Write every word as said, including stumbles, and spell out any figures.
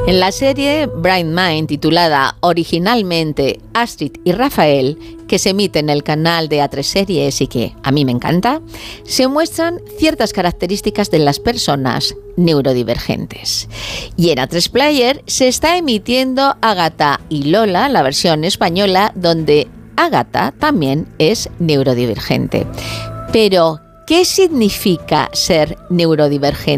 En la serie Bright Mind, titulada originalmente Astrid y Rafael, que se emite en el canal de A tres Series y que a mí me encanta, se muestran ciertas características de las personas neurodivergentes. Y en A tres Player se está emitiendo Ágata y Lola, la versión española, donde Ágata también es neurodivergente. Pero, ¿qué significa ser neurodivergente?